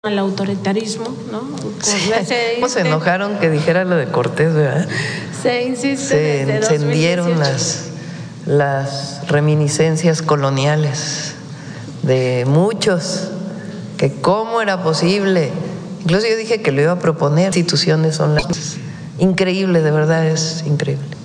al autoritarismo, ¿no? ¿Cómo se enojaron que dijera lo de Cortés, verdad? Se insiste. Se encendieron las reminiscencias coloniales de muchos, que cómo era posible. Incluso yo dije que lo iba a proponer. Instituciones son las increíble, de verdad es increíble.